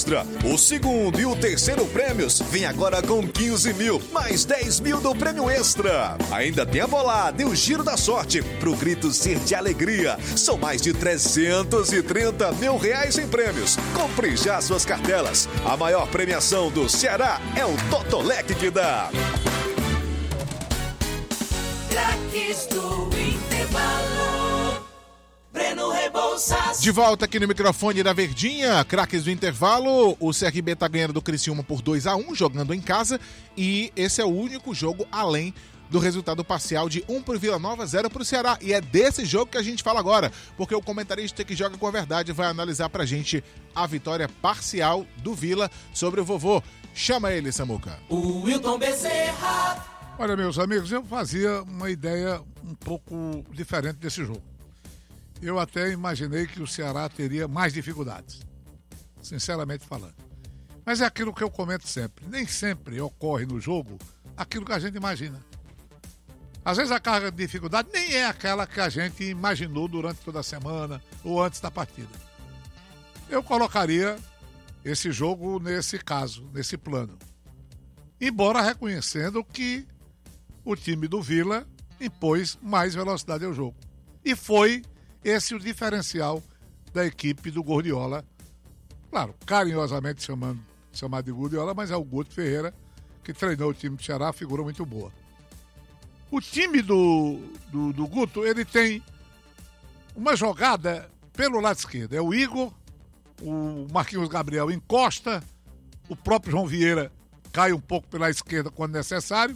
O segundo e o terceiro prêmios vem agora com 15 mil, mais 10 mil do prêmio extra. Ainda tem a bolada e o giro da sorte pro grito ser de alegria. São mais de 330 mil reais em prêmios. Compre já suas cartelas. A maior premiação do Ceará é o Totolec que dá. Craques do Intervalo. Breno Rebouças. De volta aqui no microfone da Verdinha, craques do intervalo. O CRB tá ganhando do Criciúma por 2-1, jogando em casa. E esse é o único jogo além do resultado parcial de 1 pro Vila Nova, 0 pro Ceará. E é desse jogo que a gente fala agora, porque o comentarista que joga com a verdade vai analisar pra gente a vitória parcial do Vila sobre o Vovô. Chama ele, Samuca. O Wilton Bezerra. Olha, meus amigos, eu fazia uma ideia um pouco diferente desse jogo. Eu até imaginei que o Ceará teria mais dificuldades, sinceramente falando. Mas é aquilo que eu comento sempre. Nem sempre ocorre no jogo aquilo que a gente imagina. Às vezes a carga de dificuldade nem é aquela que a gente imaginou durante toda a semana ou antes da partida. Eu colocaria esse jogo nesse caso, nesse plano. Embora reconhecendo que o time do Vila impôs mais velocidade ao jogo. E foi esse o diferencial da equipe do Gordiola. Claro, carinhosamente chamado de Gordiola, mas é o Guto Ferreira que treinou o time do Ceará, figura muito boa. O time do Guto, ele tem uma jogada pelo lado esquerdo. É o Igor, o Marquinhos Gabriel encosta, o próprio João Vieira cai um pouco pela esquerda quando necessário.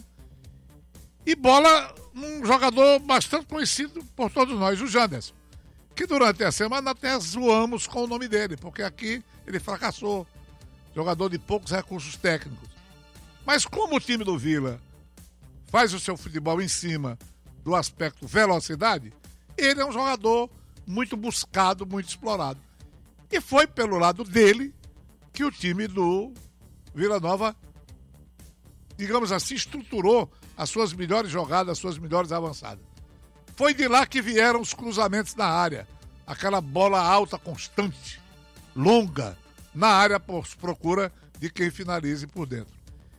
E bola num jogador bastante conhecido por todos nós, o Janderson, que durante a semana até zoamos com o nome dele, porque aqui ele fracassou. Jogador de poucos recursos técnicos. Mas como o time do Vila faz o seu futebol em cima do aspecto velocidade, ele é um jogador muito buscado, muito explorado. E foi pelo lado dele que o time do Vila Nova, digamos assim, estruturou as suas melhores jogadas, as suas melhores avançadas. Foi de lá que vieram os cruzamentos na área. Aquela bola alta, constante, longa, na área por procura de quem finalize por dentro.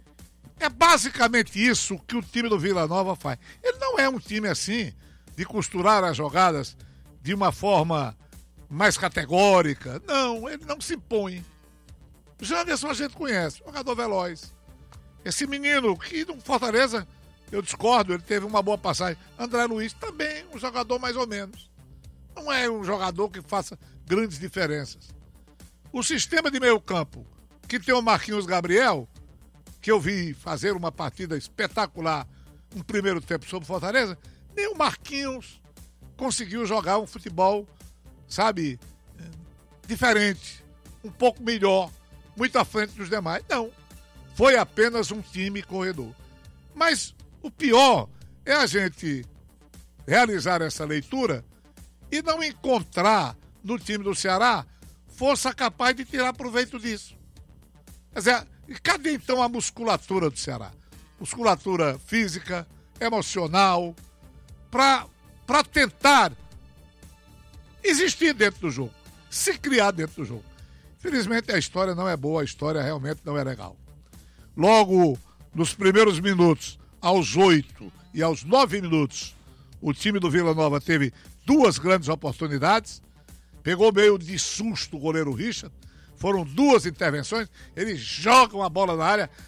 É basicamente isso que o time do Vila Nova faz. Ele não é um time assim, de costurar as jogadas de uma forma mais categórica. Não, ele não se impõe. O Janderson a gente conhece, jogador veloz. Esse menino que no Fortaleza, eu discordo, ele teve uma boa passagem. André Luiz também, um jogador mais ou menos. Não é um jogador que faça grandes diferenças. O sistema de meio campo, que tem o Marquinhos Gabriel, que eu vi fazer uma partida espetacular no primeiro tempo sobre o Fortaleza, nem o Marquinhos conseguiu jogar um futebol, sabe, diferente, um pouco melhor, muito à frente dos demais. Não, foi apenas um time corredor. Mas o pior é a gente realizar essa leitura e não encontrar no time do Ceará força capaz de tirar proveito disso. Quer dizer, e cadê então a musculatura do Ceará? Musculatura física, emocional, para tentar existir dentro do jogo, se criar dentro do jogo. Infelizmente a história não é boa, a história realmente não é legal. Logo nos primeiros minutos, aos 8 e aos 9 minutos, o time do Vila Nova teve duas grandes oportunidades, pegou meio de susto o goleiro Richard, foram duas intervenções, eles jogam a bola na área,